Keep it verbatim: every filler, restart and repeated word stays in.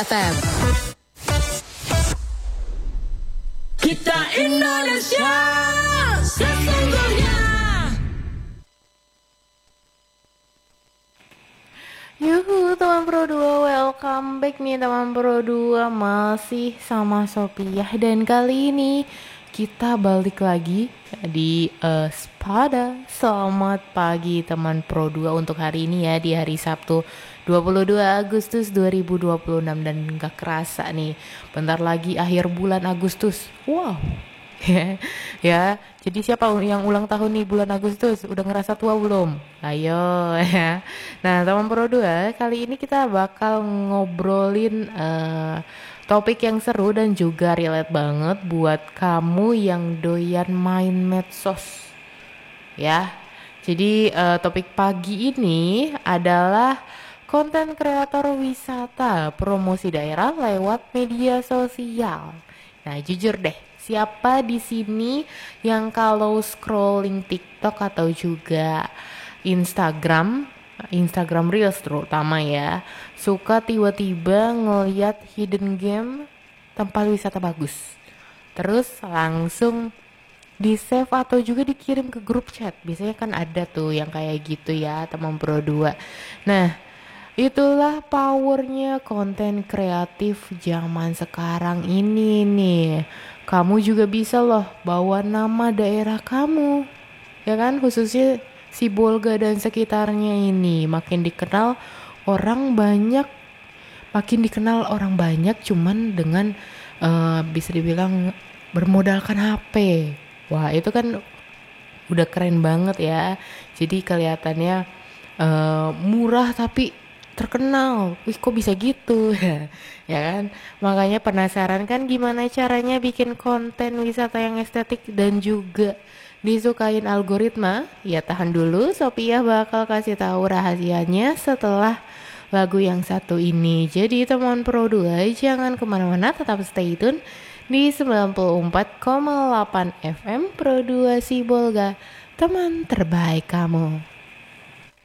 F M. Kita Indonesia sesungguhnya. Yuhu teman Pro dua, welcome back nih teman Pro dua. Masih sama Sopiah. Dan kali ini kita balik lagi di uh, Spada. Selamat pagi teman Pro dua untuk hari ini ya, di hari Sabtu dua puluh dua Agustus dua ribu dua puluh enam. Dan gak kerasa nih, bentar lagi akhir bulan Agustus. Wow. Ya, jadi siapa yang ulang tahun nih bulan Agustus? Udah ngerasa tua belum? Ayo ya. Nah, teman Pro dua, kali ini kita bakal ngobrolin uh, topik yang seru dan juga relate banget buat kamu yang doyan main medsos. Ya. Jadi uh, topik pagi ini adalah konten kreator wisata promosi daerah lewat media sosial. Nah, jujur deh, siapa di sini yang kalau scrolling TikTok atau juga Instagram, Instagram Reels terutama ya, suka tiba-tiba ngeliat hidden game tempat wisata bagus, terus langsung di save atau juga dikirim ke grup chat. Biasanya kan ada tuh yang kayak gitu ya teman Pro dua. Nah, itulah powernya konten kreatif zaman sekarang ini nih. Kamu juga bisa loh bawa nama daerah kamu, ya kan, khususnya Sibolga dan sekitarnya ini makin dikenal orang banyak, makin dikenal orang banyak cuman dengan uh, bisa dibilang bermodalkan H P. Wah, itu kan udah keren banget ya. Jadi kelihatannya uh, murah tapi terkenal. Wih, kok bisa gitu? Ya kan? Makanya penasaran kan gimana caranya bikin konten wisata yang estetik dan juga disukain algoritma? Ya tahan dulu, Sophia bakal kasih tahu rahasianya setelah lagu yang satu ini. Jadi teman Pro dua, jangan kemana-mana, tetap stay tune di sembilan puluh empat koma delapan F M Pro dua Sibolga, teman terbaik kamu.